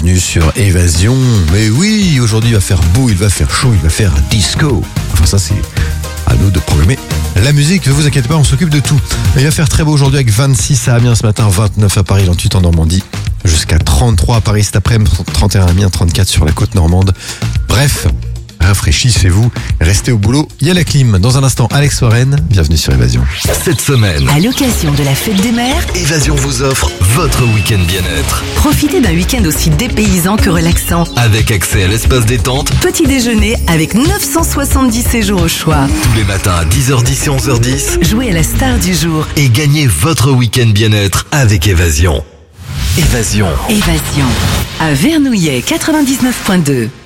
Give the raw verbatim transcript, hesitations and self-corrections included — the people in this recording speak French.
bienvenue sur Évasion. Mais oui, aujourd'hui il va faire beau, il va faire chaud, il va faire disco. Enfin ça c'est à nous de programmer la musique, ne vous inquiétez pas, on s'occupe de tout. Il va faire très beau aujourd'hui avec vingt-six à Amiens ce matin, vingt-neuf à Paris, vingt-huit en Normandie, jusqu'à trente-trois à Paris cet après-midi, trente et un à Amiens, trente-quatre sur la côte normande. Bref, rafraîchissez-vous, restez au boulot, il y a la clim. Dans un instant, Alex Warren, bienvenue sur Évasion. Cette semaine, à l'occasion de la fête des mères, Évasion vous offre votre week-end bien-être. Profitez d'un week-end aussi dépaysant que relaxant. Avec accès à l'espace détente, Petit déjeuner avec neuf cent soixante-dix séjours au choix. tous les matins à dix heures dix et onze heures dix. Jouez à la star du jour. Et gagnez votre week-end bien-être avec Évasion. Évasion. Évasion. À Vernouillet quatre-vingt-dix-neuf point deux.